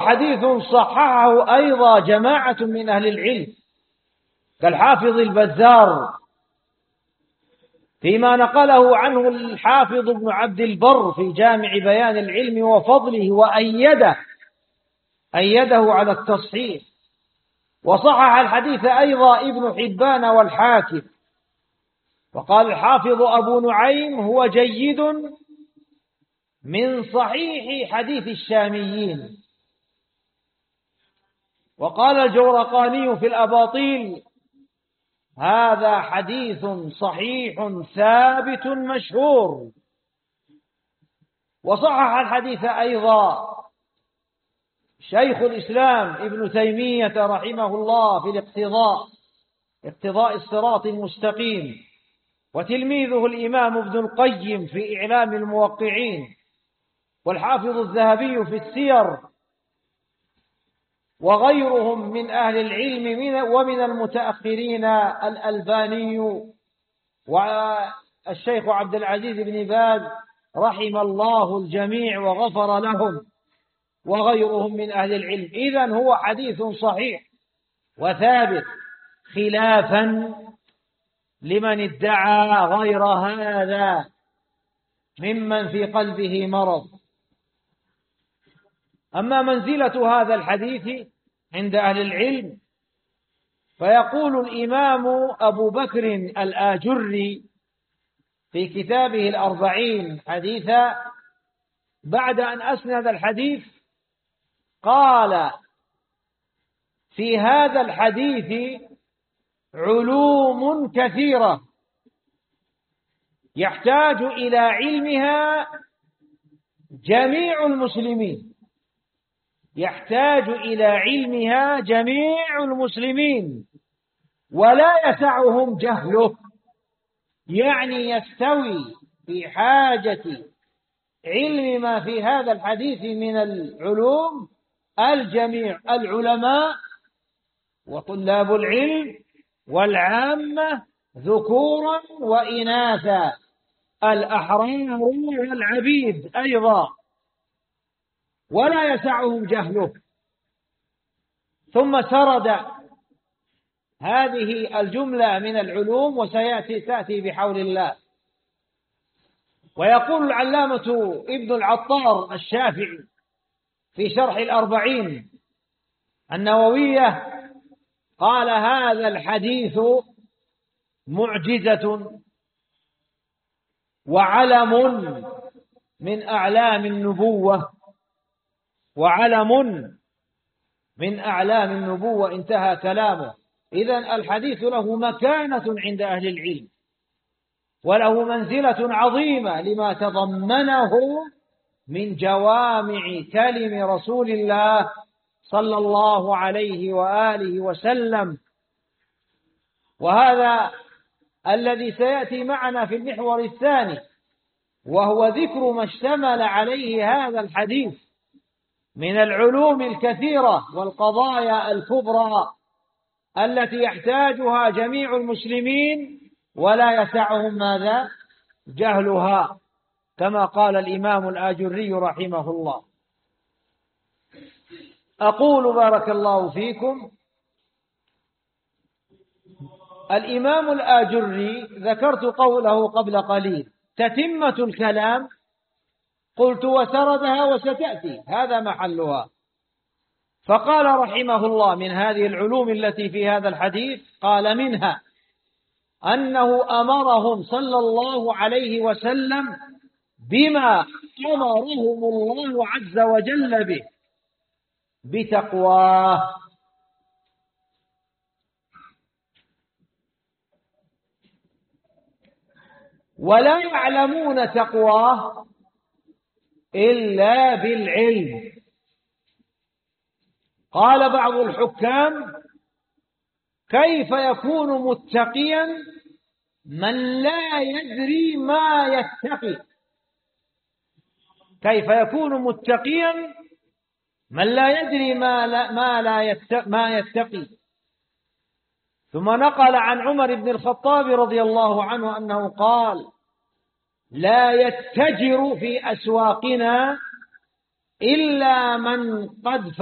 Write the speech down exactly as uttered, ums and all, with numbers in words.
حديث صححه أيضا جماعة من أهل العلم كالحافظ البزار فيما نقله عنه الحافظ ابن عبد البر في جامع بيان العلم وفضله وأيده أيده على التصحيح. وصحح الحديث أيضا ابن حبان والحاكم. وقال الحافظ أبو نعيم هو جيد من صحيح حديث الشاميين. وقال الجورقاني في الأباطيل هذا حديث صحيح ثابت مشهور. وصحح الحديث أيضا شيخ الإسلام ابن تيمية رحمه الله في الاقتضاء اقتضاء الصراط المستقيم، وتلميذه الإمام ابن القيم في إعلام الموقعين، والحافظ الذهبي في السير، وغيرهم من أهل العلم من ومن المتأخرين الألباني والشيخ عبد العزيز بن باز رحم الله الجميع وغفر لهم، وغيرهم من أهل العلم. إذن هو حديث صحيح وثابت، خلافا لمن ادعى غير هذا ممن في قلبه مرض. أما منزلة هذا الحديث عند أهل العلم فيقول الإمام أبو بكر الآجري في كتابه الأربعين حديثا بعد أن أسند الحديث قال في هذا الحديث علوم كثيرة يحتاج إلى علمها جميع المسلمين يحتاج إلى علمها جميع المسلمين ولا يسعهم جهله، يعني يستوي في حاجة علم ما في هذا الحديث من العلوم الجميع، العلماء وطلاب العلم والعامة ذكورا وإناثا، الأحرار والعبيد أيضا، ولا يسعهم جهله. ثم سرد هذه الجملة من العلوم وسيأتي تأتي بحول الله. ويقول العلامة ابن العطار الشافعي في شرح الأربعين النووية قال هذا الحديث معجزة وعلم من أعلام النبوة وعلم من أعلام النبوة، انتهى كلامه. إذن الحديث له مكانة عند أهل العلم وله منزلة عظيمة لما تضمنه من جوامع كلم رسول الله صلى الله عليه وآله وسلم. وهذا الذي سيأتي معنا في المحور الثاني، وهو ذكر ما اشتمل عليه هذا الحديث من العلوم الكثيرة والقضايا الكبرى التي يحتاجها جميع المسلمين ولا يسعهم ماذا؟ جهلها، كما قال الإمام الآجري رحمه الله. أقول بارك الله فيكم الإمام الآجري ذكرت قوله قبل قليل تتمة الكلام، قلت وسردها وستأتي هذا محلها. فقال رحمه الله من هذه العلوم التي في هذا الحديث قال منها أنه أمرهم صلى الله عليه وسلم بما أمرهم الله عز وجل به بتقواه. ولا يعلمون تقواه إلا بالعلم. قال بعض الحكام كيف يكون متقيا من لا يدري ما يتقي؟ كيف يكون متقيا من لا يدري ما لا, ما لا يتقي, ما يتقي؟ ثم نقل عن عمر بن الخطاب رضي الله عنه أنه قال لا يتجر في أسواقنا إلا من قد